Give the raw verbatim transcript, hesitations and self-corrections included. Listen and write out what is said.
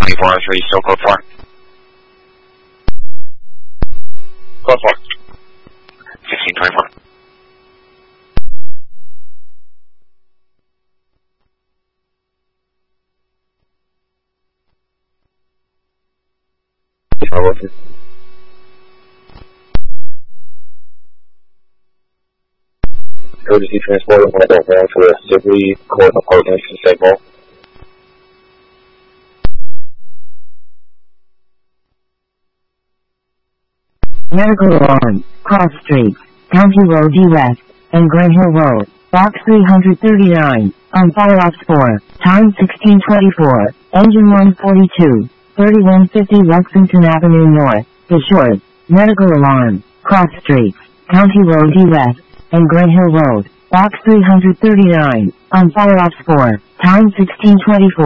twenty-four oh three, still code four. Code four. fifteen twenty-four. Emergency transport one oh one for the Sibley Court Apartments in Saint Paul. Medical alarm, Cross Street, County Road E West, and Gray Hill Road, Box three thirty-nine, on Fire Ops four, time sixteen twenty-four, engine one forty-two, thirty-one fifty Lexington Avenue North, assured. Medical alarm, Cross Street, County Road E West, and Gray Hill Road, Box three thirty-nine, on Fire Ops four, time sixteen twenty-four.